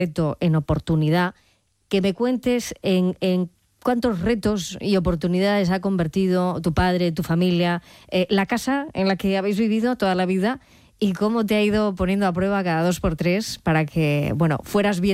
reto en oportunidad, que me cuentes en cuántos retos y oportunidades ha convertido tu padre, tu familia, la casa en la que habéis vivido toda la vida y cómo te ha ido poniendo a prueba cada 2 por 3 para que, fueras bien